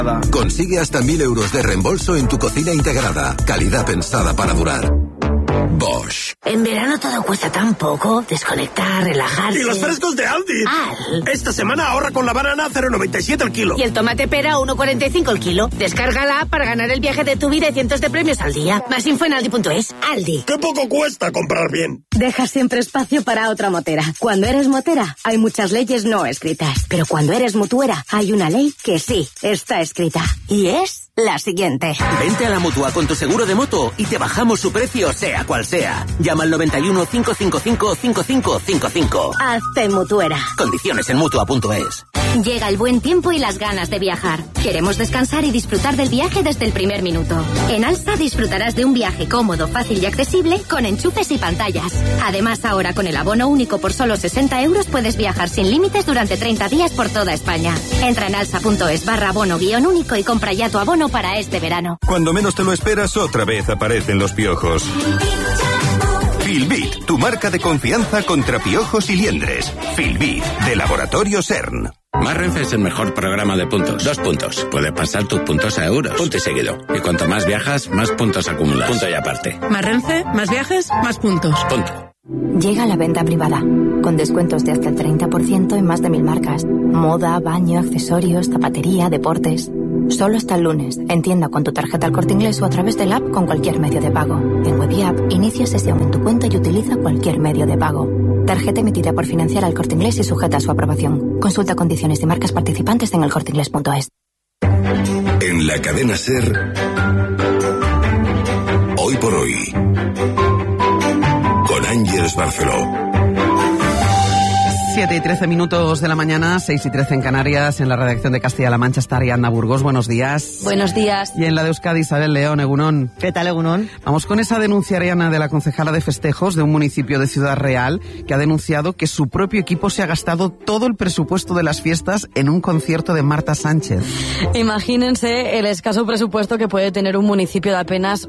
Consigue hasta 1.000 euros de reembolso en tu cocina integrada. Calidad pensada para durar. Bosch. En verano todo cuesta tan poco. Desconectar, relajarse. ¡Y los frescos de Aldi! Esta semana ahorra con la banana 0,97 el kilo. Y el tomate pera 1,45 el kilo. Descárgala para ganar el viaje de tu vida y cientos de premios al día. Más info en aldi.es. Aldi. ¡Qué poco cuesta comprar bien! Deja siempre espacio para otra motera. Cuando eres motera, hay muchas leyes no escritas. Pero cuando eres mutuera, hay una ley que sí está escrita. Y es la siguiente. Vente a la Mutua con tu seguro de moto y te bajamos su precio sea cual sea. Llama al 91 555 5555. Hazte mutuera. Condiciones en Mutua.es. Llega el buen tiempo y las ganas de viajar. Queremos descansar y disfrutar del viaje desde el primer minuto. En Alsa disfrutarás de un viaje cómodo, fácil y accesible con enchufes y pantallas. Además, ahora con el abono único por solo 60 euros puedes viajar sin límites durante 30 días por toda España. Entra en alsa.es/abono-único y compra ya tu abono para este verano. Cuando menos te lo esperas, otra vez aparecen los piojos. Filbit, tu marca de confianza contra piojos y liendres. Filbit, de Laboratorio CERN. Más Renfe es el mejor programa de puntos. 2 puntos. Puedes pasar tus puntos a euros. Punto y seguido. Y cuanto más viajas, más puntos acumulas. Punto y aparte. Más Renfe, más viajes, más puntos. Punto. Llega la venta privada, con descuentos de hasta el 30% en más de 1.000 marcas. Moda, baño, accesorios, zapatería, deportes. Solo hasta el lunes, en tienda con tu tarjeta El Corte Inglés o a través del app con cualquier medio de pago. En Web y App, inicia sesión en tu cuenta y utiliza cualquier medio de pago. Tarjeta emitida por Financiera El Corte Inglés y sujeta a su aprobación. Consulta condiciones y marcas participantes en elcorteinglés.es. En la cadena SER, Hoy por Hoy, con Ángeles Barceló. 7:13 de la mañana, 6:13 en Canarias. En la redacción de Castilla-La Mancha está Ariadna Burgos. Buenos días. Buenos días. Y en la de Euskadi, Isabel León, Egunon. ¿Qué tal, Egunon? Vamos con esa denuncia, Ariadna, de la concejala de festejos de un municipio de Ciudad Real, que ha denunciado que su propio equipo se ha gastado todo el presupuesto de las fiestas en un concierto de Marta Sánchez. Imagínense el escaso presupuesto que puede tener un municipio de apenas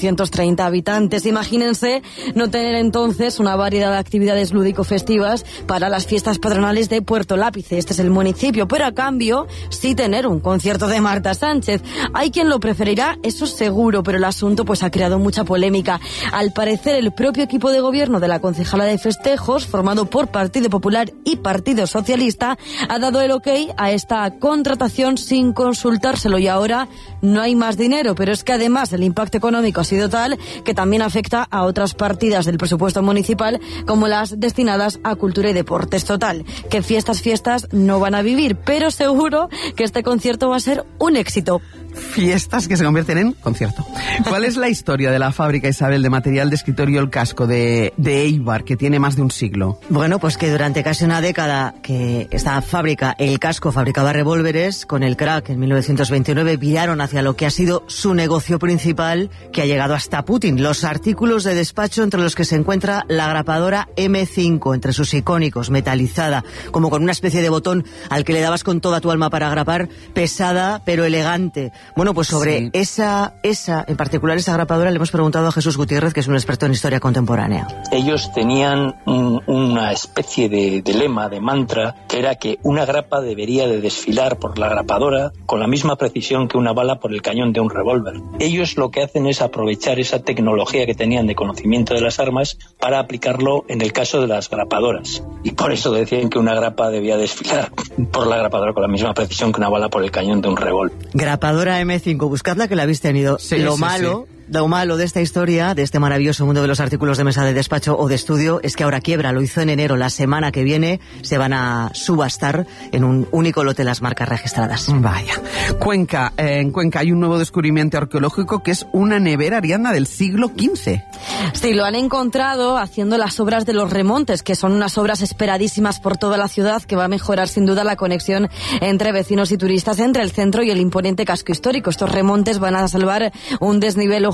830 habitantes. Imagínense no tener entonces una variedad de actividades lúdico-festivas para las fiestas patronales de Puerto Lápice. Este es el municipio, pero a cambio sí tener un concierto de Marta Sánchez. Hay quien lo preferirá, eso seguro, pero el asunto pues ha creado mucha polémica. Al parecer, el propio equipo de gobierno de la concejala de festejos, formado por Partido Popular y Partido Socialista, ha dado el ok a esta contratación sin consultárselo y ahora no hay más dinero, pero es que además el impacto económico ha sido tal que también afecta a otras partidas del presupuesto municipal como las destinadas a cultura y deportes. Total, que fiestas no van a vivir, pero seguro que este concierto va a ser un éxito. Fiestas que se convierten en concierto. ¿Cuál es la historia de la fábrica, Isabel, de material de escritorio El Casco de Eibar, que tiene más de un siglo? Bueno, pues que durante casi una década que esta fábrica, El Casco, fabricaba revólveres, con el crack en 1929 viraron hacia lo que ha sido su negocio principal, que ha llegado hasta Putin. Los artículos de despacho, entre los que se encuentra la grapadora M5, entre sus icónicos, metalizada, como con una especie de botón al que le dabas con toda tu alma para grapar, pesada pero elegante. Bueno, pues sobre esa, en particular esa grapadora, le hemos preguntado a Jesús Gutiérrez, que es un experto en historia contemporánea. Ellos tenían una especie de lema, de mantra, que era que una grapa debería de desfilar por la grapadora con la misma precisión que una bala por el cañón de un revólver. Ellos lo que hacen es aprovechar esa tecnología que tenían de conocimiento de las armas para aplicarlo en el caso de las grapadoras. Y por eso decían que una grapa debía desfilar por la grapadora con la misma precisión que una bala por el cañón de un revólver. Grapadora M5, buscadla que la habéis tenido. Sí, Lo malo de esta historia, de este maravilloso mundo de los artículos de mesa de despacho o de estudio, es que ahora quiebra. Lo hizo en enero. La semana que viene se van a subastar en un único lote las marcas registradas. Vaya. Cuenca. En Cuenca hay un nuevo descubrimiento arqueológico que es una nevera, Ariadna, del siglo XV. Sí, lo han encontrado haciendo las obras de los remontes, que son unas obras esperadísimas por toda la ciudad, que va a mejorar sin duda la conexión entre vecinos y turistas, entre el centro y el imponente casco histórico. Estos remontes van a salvar un desnivel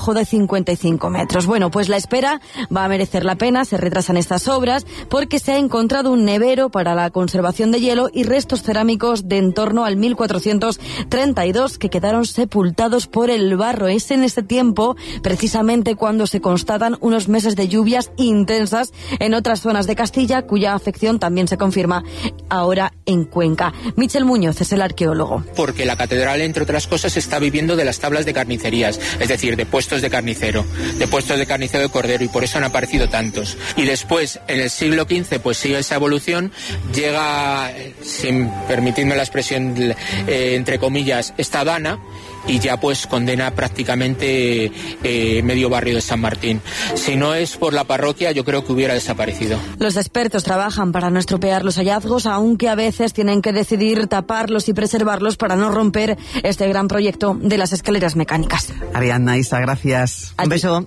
rojo de 55 metros. Bueno, pues la espera va a merecer la pena, se retrasan estas obras porque se ha encontrado un nevero para la conservación de hielo y restos cerámicos de en torno al 1432 que quedaron sepultados por el barro. Es en este tiempo precisamente cuando se constatan unos meses de lluvias intensas en otras zonas de Castilla, cuya afección también se confirma ahora en Cuenca. Michel Muñoz es el arqueólogo. Porque la catedral, entre otras cosas, está viviendo de las tablas de carnicerías, es decir, de puestos de carnicero de cordero, y por eso han aparecido tantos. Y después, en el siglo XV, pues sigue esa evolución, llega, sin permitirme la expresión, entre comillas, esta dana, y ya pues condena prácticamente medio barrio de San Martín. Si no es por la parroquia, yo creo que hubiera desaparecido. Los expertos trabajan para no estropear los hallazgos, aunque a veces tienen que decidir taparlos y preservarlos para no romper este gran proyecto de las escaleras mecánicas. Ariadna, Isa, gracias. Un beso.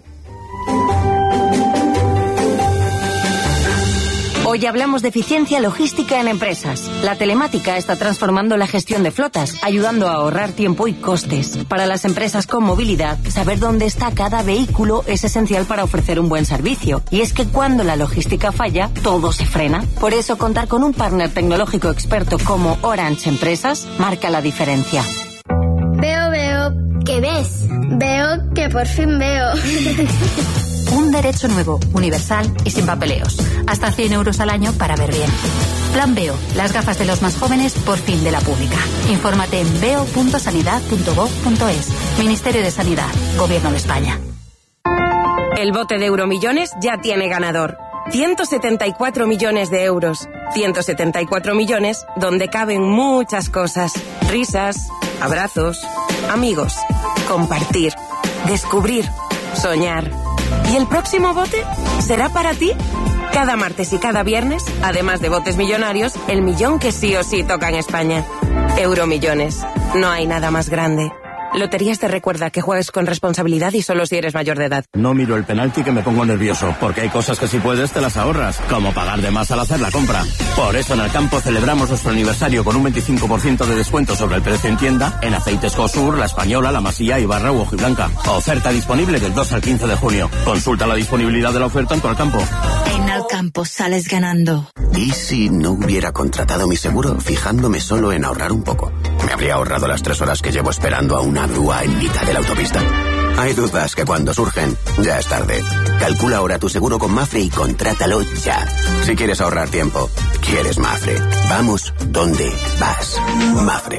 Hoy hablamos de eficiencia logística en empresas. La telemática está transformando la gestión de flotas, ayudando a ahorrar tiempo y costes. Para las empresas con movilidad, saber dónde está cada vehículo es esencial para ofrecer un buen servicio. Y es que cuando la logística falla, todo se frena. Por eso, contar con un partner tecnológico experto como Orange Empresas marca la diferencia. Veo, ¿qué ves? Veo que por fin veo. Un derecho nuevo, universal y sin papeleos. Hasta 100 euros al año para ver bien. Plan Veo, las gafas de los más jóvenes por fin de la pública. Infórmate en veo.sanidad.gov.es. Ministerio de Sanidad, Gobierno de España. El bote de Euromillones ya tiene ganador. 174 millones de euros. 174 millones donde caben muchas cosas. Risas, abrazos, amigos, compartir, descubrir, soñar. ¿Y el próximo bote será para ti? Cada martes y cada viernes, además de botes millonarios, el millón que sí o sí toca en España. Euromillones. No hay nada más grande. Loterías te recuerda que juegues con responsabilidad y solo si eres mayor de edad. No miro el penalti que me pongo nervioso, porque hay cosas que si puedes te las ahorras, como pagar de más al hacer la compra. Por eso en Alcampo celebramos nuestro aniversario con un 25% de descuento sobre el precio en tienda en aceites Cosur, La Española, La Masía, Ibarra u Hojiblanca. Oferta disponible del 2 al 15 de junio. Consulta la disponibilidad de la oferta en tu Alcampo. En Alcampo sales ganando. ¿Y si no hubiera contratado mi seguro fijándome solo en ahorrar un poco? Me habría ahorrado las 3 horas que llevo esperando a una grúa en mitad de la autopista. Hay dudas que cuando surgen, ya es tarde. Calcula ahora tu seguro con Mafre y contrátalo ya. Si quieres ahorrar tiempo, quieres Mafre. Vamos donde vas. Mafre.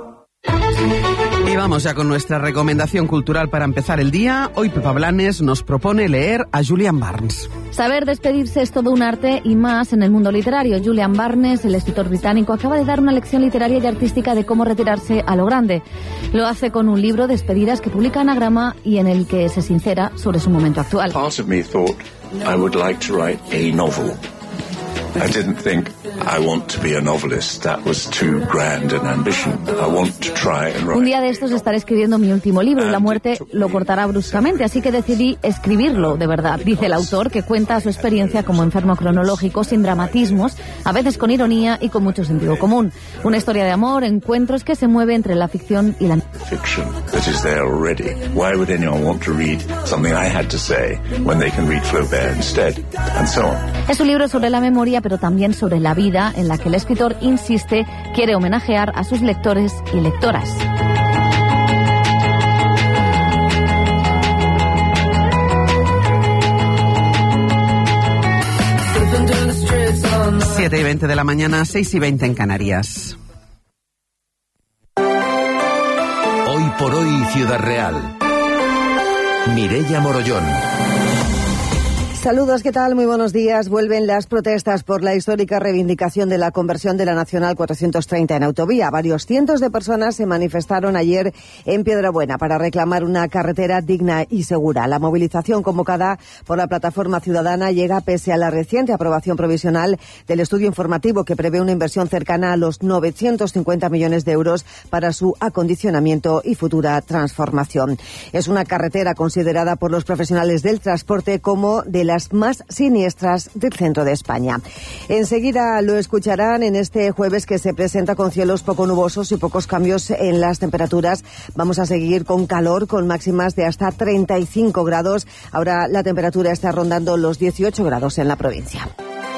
Y vamos ya con nuestra recomendación cultural para empezar el día. Hoy Pepa Blanes nos propone leer a Julian Barnes. Saber despedirse es todo un arte y más en el mundo literario. Julian Barnes, el escritor británico, acaba de dar una lección literaria y artística de cómo retirarse a lo grande. Lo hace con un libro, Despedidas, que publica Anagrama y en el que se sincera sobre su momento actual. Part of me thought I would like to write a novel. I didn't think I want to be a novelist. That was too grand an ambition. I want to try and write. Un día de estos estaré escribiendo mi último libro y la muerte lo cortará bruscamente, así que decidí escribirlo de verdad. Dice el autor, que cuenta su experiencia como enfermo cronológico, sin dramatismos, a veces con ironía y con mucho sentido común. Una historia de amor, encuentros que se mueve entre la ficción y la fiction that is there already. Why would anyone want to read something I had to say when they can read Flaubert instead? And so on. Es un libro sobre la memoria, pero también sobre la vida, en la que el escritor insiste, quiere homenajear a sus lectores y lectoras. Siete y 20 de la mañana, 6:20 en Canarias. Hoy por hoy, Ciudad Real. Mireia Morollón. Saludos, ¿qué tal? Muy buenos días. Vuelven las protestas por la histórica reivindicación de la conversión de la Nacional 430 en autovía. Varios cientos de personas se manifestaron ayer en Piedrabuena para reclamar una carretera digna y segura. La movilización convocada por la Plataforma Ciudadana llega pese a la reciente aprobación provisional del estudio informativo que prevé una inversión cercana a los 950 millones de euros para su acondicionamiento y futura transformación. Es una carretera considerada por los profesionales del transporte como de las las más siniestras del centro de España. Enseguida lo escucharán en este jueves que se presenta con cielos poco nubosos y pocos cambios en las temperaturas. Vamos a seguir con calor, con máximas de hasta 35 grados. Ahora la temperatura está rondando los 18 grados en la provincia.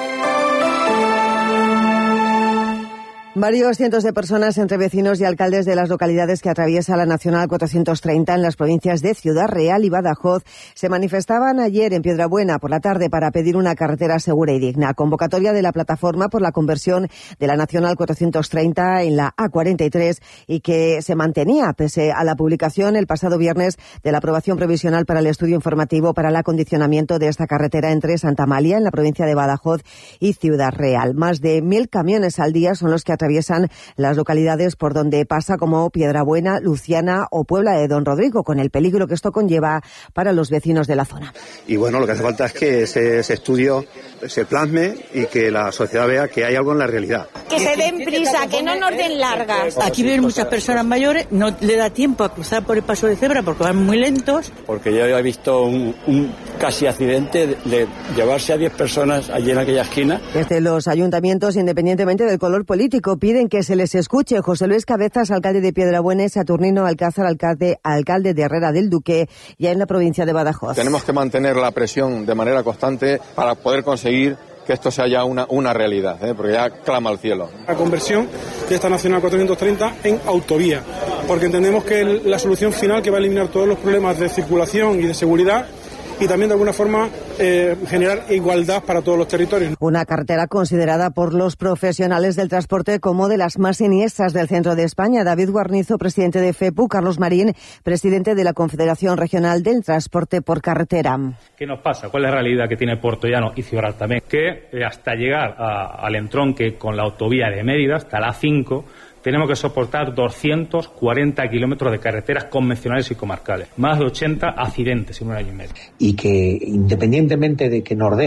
Varios cientos de personas, entre vecinos y alcaldes de las localidades que atraviesa la Nacional 430 en las provincias de Ciudad Real y Badajoz, se manifestaban ayer en Piedrabuena por la tarde para pedir una carretera segura y digna. Convocatoria de la plataforma por la conversión de la Nacional 430 en la A43 y que se mantenía pese a la publicación el pasado viernes de la aprobación provisional para el estudio informativo para el acondicionamiento de esta carretera entre Santa Amalia, en la provincia de Badajoz, y Ciudad Real. Más de 1.000 camiones al día son los que atraviesan las localidades por donde pasa, como Piedrabuena, Luciana o Puebla de Don Rodrigo, con el peligro que esto conlleva para los vecinos de la zona. Y bueno, lo que hace falta es que ese estudio se plasme y que la sociedad vea que hay algo en la realidad. Que se den prisa, que no nos den largas. Aquí viven muchas personas mayores, no le da tiempo a cruzar por el paso de cebra porque van muy lentos. Porque yo he visto un casi accidente de llevarse a 10 personas allí en aquella esquina. Desde los ayuntamientos, independientemente del color político, piden que se les escuche. José Luis Cabezas, alcalde de Piedrabuena, Saturnino Alcázar, alcalde de Herrera del Duque, ya en la provincia de Badajoz. Tenemos que mantener la presión de manera constante para poder conseguir que esto sea ya una realidad, porque ya clama al cielo. La conversión de esta Nacional 430 en autovía, porque entendemos que es la solución final que va a eliminar todos los problemas de circulación y de seguridad, y también de alguna forma generar igualdad para todos los territorios. Una carretera considerada por los profesionales del transporte como de las más siniestras del centro de España. David Guarnizo, presidente de FEPU, Carlos Marín, presidente de la Confederación Regional del Transporte por Carretera. ¿Qué nos pasa? ¿Cuál es la realidad que tiene Puertollano y Ciudad Real también? Que hasta llegar al entronque con la autovía de Mérida, hasta la A5, tenemos que soportar 240 kilómetros de carreteras convencionales y comarcales, más de 80 accidentes en un año y medio. Y que independientemente de que nos deje